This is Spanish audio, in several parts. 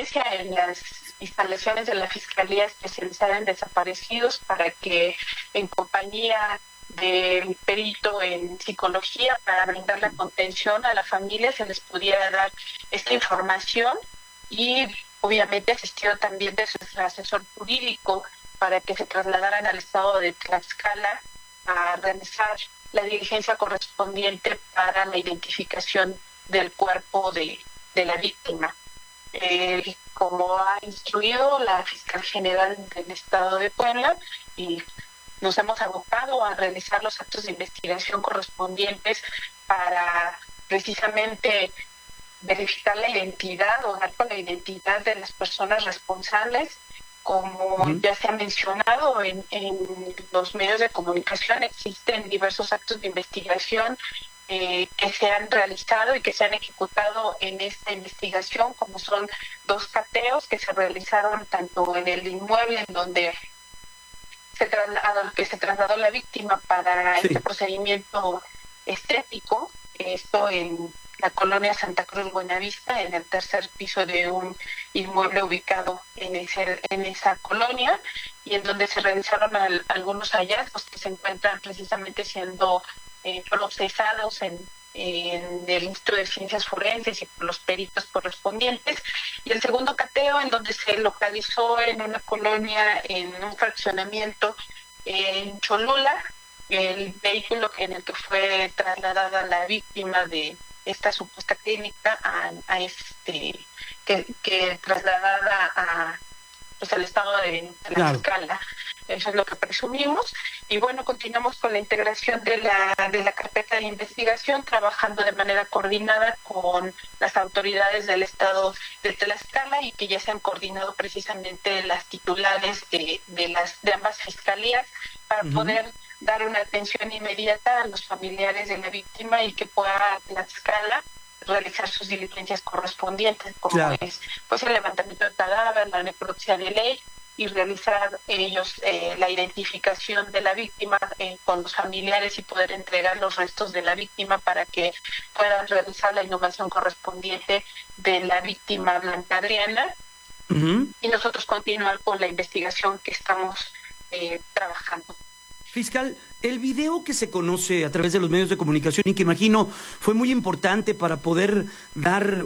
presencia en las instalaciones de la Fiscalía Especializada en Desaparecidos para que, en compañía del perito en psicología, para brindar la contención a la familia, se les pudiera dar esta información, y obviamente asistió también de su asesor jurídico para que se trasladaran al estado de Tlaxcala a realizar la diligencia correspondiente para la identificación del cuerpo de la víctima. Como ha instruido la Fiscal General del Estado de Puebla, y nos hemos abocado a realizar los actos de investigación correspondientes para precisamente verificar la identidad o dar con la identidad de las personas responsables. Como ya se ha mencionado en los medios de comunicación, existen diversos actos de investigación que se han realizado y que se han ejecutado en esta investigación, como son 2 cateos que se realizaron tanto en el inmueble en donde se trasladó la víctima para este procedimiento estético, esto en la colonia Santa Cruz Buenavista, en el 3er piso de un inmueble ubicado en esa colonia, y en donde se realizaron algunos hallazgos que se encuentran precisamente siendo procesados en el Instituto de Ciencias Forenses y por los peritos correspondientes. Y el segundo cateo, en donde se localizó en una colonia, en un fraccionamiento en Cholula, el vehículo en el que fue trasladada la víctima de esta supuesta clínica que trasladada al estado de Tlaxcala. Eso es lo que presumimos. Y bueno, continuamos con la integración de la carpeta de investigación, trabajando de manera coordinada con las autoridades del estado de Tlaxcala, y que ya se han coordinado precisamente las titulares de ambas fiscalías para poder dar una atención inmediata a los familiares de la víctima y que pueda Tlaxcala realizar sus diligencias correspondientes, como es pues el levantamiento de cadáver, la necropsia de ley, y realizar ellos la identificación de la víctima con los familiares, y poder entregar los restos de la víctima para que puedan realizar la inhumación correspondiente de la víctima Blanca Adriana, y nosotros continuar con la investigación que estamos trabajando. Fiscal, el video que se conoce a través de los medios de comunicación y que imagino fue muy importante para poder dar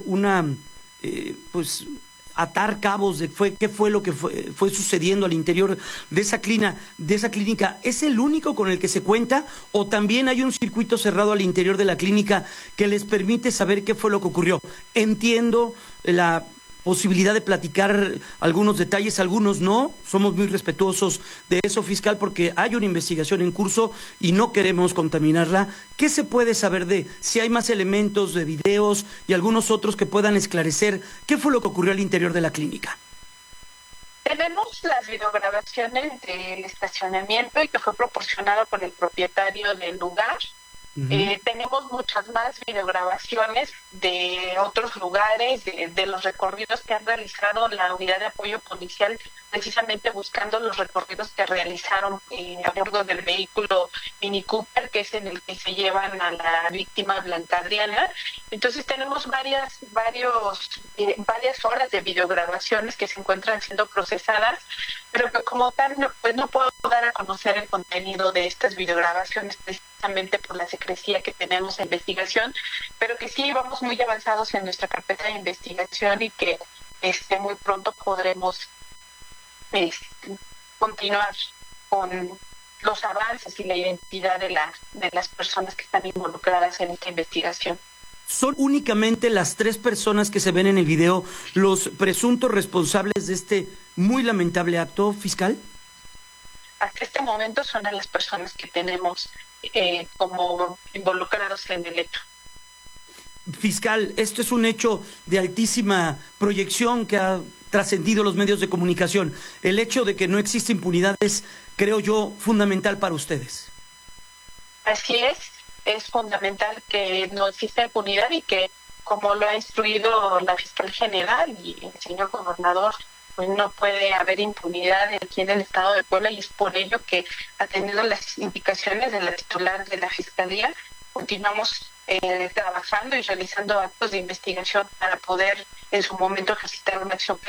atar cabos de qué fue lo que fue sucediendo al interior de esa clínica, ¿es el único con el que se cuenta o también hay un circuito cerrado al interior de la clínica que les permite saber qué fue lo que ocurrió? Entiendo la posibilidad de platicar algunos detalles, algunos no, somos muy respetuosos de eso, fiscal, porque hay una investigación en curso y no queremos contaminarla. ¿Qué se puede saber de si hay más elementos de videos y algunos otros que puedan esclarecer qué fue lo que ocurrió al interior de la clínica? Tenemos las videograbaciones del estacionamiento y que fue proporcionado por el propietario del lugar. Tenemos muchas más videograbaciones de otros lugares, de los recorridos que han realizado la unidad de apoyo policial, precisamente buscando los recorridos que realizaron a bordo del vehículo Mini Cooper, que es en el que se llevan a la víctima Blanca Adriana. Entonces tenemos varias horas de videograbaciones que se encuentran siendo procesadas, pero que como tal no puedo dar a conocer el contenido de estas videograbaciones precisamente por la secrecía que tenemos en investigación, pero que sí vamos muy avanzados en nuestra carpeta de investigación y que muy pronto podremos continuar con los avances y la identidad de las personas que están involucradas en esta investigación. ¿Son únicamente las 3 personas que se ven en el video los presuntos responsables de este muy lamentable acto, fiscal? Hasta este momento son las personas que tenemos como involucrados en el hecho. Fiscal, esto es un hecho de altísima proyección que ha trascendido los medios de comunicación. El hecho de que no existe impunidad es, creo yo, fundamental para ustedes. Así es fundamental que no exista impunidad y que, como lo ha instruido la Fiscal General y el señor gobernador, pues no puede haber impunidad aquí en el estado de Puebla, y es por ello que, atendiendo las indicaciones de la titular de la Fiscalía, continuamos trabajando y realizando actos de investigación para poder en su momento ejercitar una acción